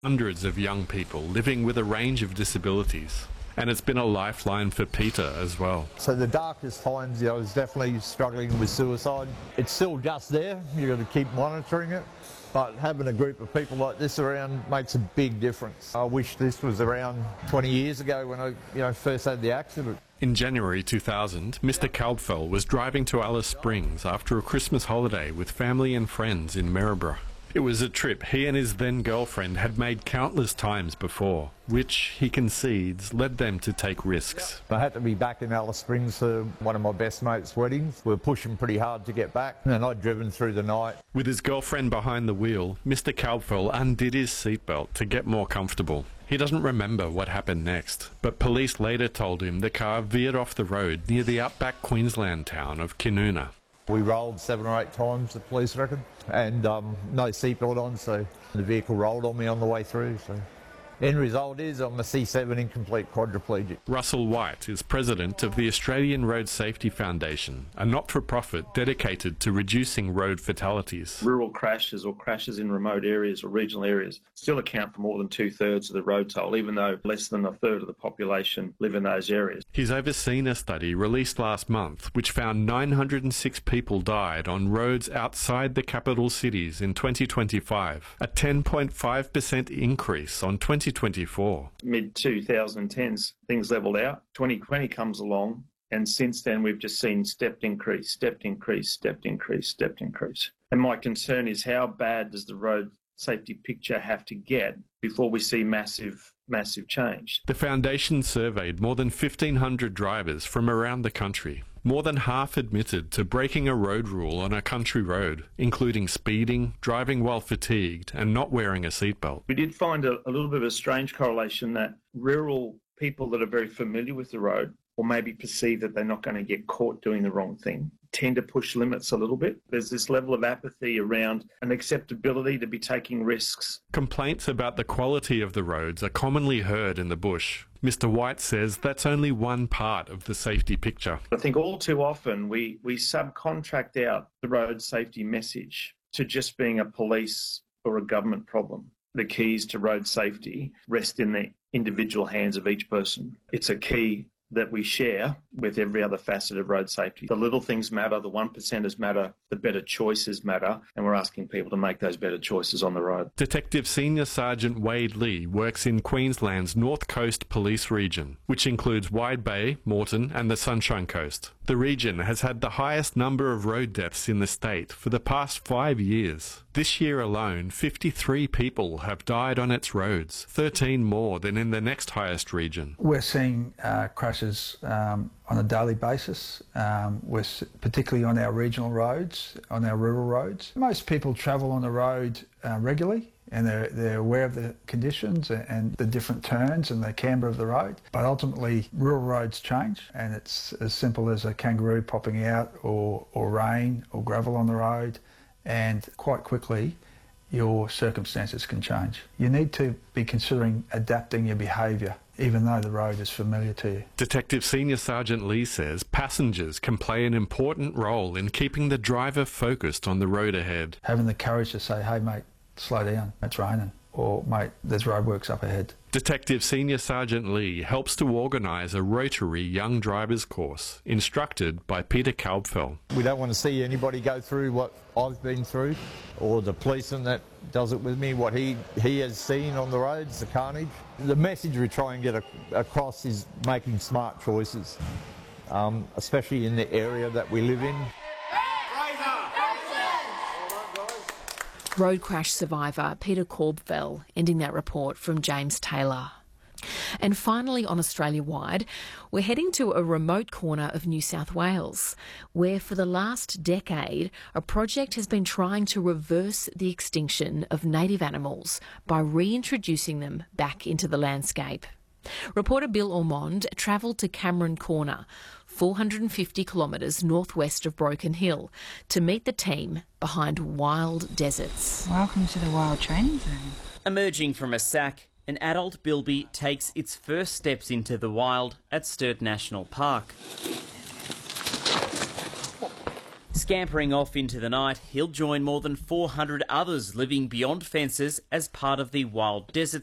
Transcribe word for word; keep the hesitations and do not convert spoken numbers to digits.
Hundreds of young people living with a range of disabilities. And it's been a lifeline for Peter as well. So the darkest times, you know, I was definitely struggling with suicide. It's still just there. You've got to keep monitoring it. But having a group of people like this around makes a big difference. I wish this was around twenty years ago when I, you know, first had the accident. In January two thousand, Mister Kalbfell was driving to Alice Springs after a Christmas holiday with family and friends in Maryborough. It was a trip he and his then-girlfriend had made countless times before, which, he concedes, led them to take risks. I had to be back in Alice Springs for one of my best mates' weddings. We were pushing pretty hard to get back, and I'd driven through the night. With his girlfriend behind the wheel, Mister Kalbfell undid his seatbelt to get more comfortable. He doesn't remember what happened next, but police later told him the car veered off the road near the outback Queensland town of Kinoona. We rolled seven or eight times, the police reckon, and um, no seatbelt on, so the vehicle rolled on me on the way through. So end result is I'm a C seven incomplete quadriplegic. Russell White is president of the Australian Road Safety Foundation, a not-for-profit dedicated to reducing road fatalities. Rural crashes or crashes in remote areas or regional areas still account for more than two-thirds of the road toll, even though less than a third of the population live in those areas. He's overseen a study released last month which found nine hundred six people died on roads outside the capital cities in twenty twenty-five, a ten point five percent increase on twenty twenty-four. mid twenty tens, things levelled out. twenty twenty comes along, and since then we've just seen stepped increase, stepped increase, stepped increase, stepped increase. And my concern is how bad does the road safety picture have to get before we see massive, massive change? The Foundation surveyed more than fifteen hundred drivers from around the country. More than half admitted to breaking a road rule on a country road, including speeding, driving while fatigued, and not wearing a seatbelt. We did find a, a little bit of a strange correlation that rural people that are very familiar with the road, or maybe perceive that they're not going to get caught doing the wrong thing, tend to push limits a little bit. There's this level of apathy around an acceptability to be taking risks. Complaints about the quality of the roads are commonly heard in the bush. Mister White says that's only one part of the safety picture. I think all too often we, we subcontract out the road safety message to just being a police or a government problem. The keys to road safety rest in the individual hands of each person. It's a key that we share with every other facet of road safety. The little things matter, the one percenters matter, the better choices matter, and we're asking people to make those better choices on the road. Detective Senior Sergeant Wade Lee works in Queensland's North Coast Police Region, which includes Wide Bay, Moreton and the Sunshine Coast. The region has had the highest number of road deaths in the state for the past five years. This year alone, fifty-three people have died on its roads, thirteen more than in the next highest region. We're seeing uh, crashes um, on a daily basis, um, we're particularly on our regional roads, on our rural roads. Most people travel on the road uh, regularly, and they're, they're aware of the conditions and the different turns and the camber of the road. But ultimately, rural roads change, and it's as simple as a kangaroo popping out, or, or rain or gravel on the road, and quite quickly your circumstances can change. You need to be considering adapting your behaviour, even though the road is familiar to you. Detective Senior Sergeant Lee says passengers can play an important role in keeping the driver focused on the road ahead. Having the courage to say, hey mate, slow down, it's raining, or mate, there's roadworks up ahead. Detective Senior Sergeant Lee helps to organise a Rotary Young Drivers course, instructed by Peter Kalbfell. We don't want to see anybody go through what I've been through, or the policeman that does it with me, what he, he has seen on the roads, the carnage. The message we try and get a, across is making smart choices, um, especially in the area that we live in. Road crash survivor Peter Kalbfell, ending that report from James Taylor. And finally, on Australia-wide, we're heading to a remote corner of New South Wales, where for the last decade, a project has been trying to reverse the extinction of native animals by reintroducing them back into the landscape. Reporter Bill Ormond travelled to Cameron Corner, four hundred fifty kilometres northwest of Broken Hill, to meet the team behind Wild Deserts. Welcome to the Wild Training Zone. Emerging from a sack, an adult bilby takes its first steps into the wild at Sturt National Park. Scampering off into the night, he'll join more than four hundred others living beyond fences as part of the Wild Desert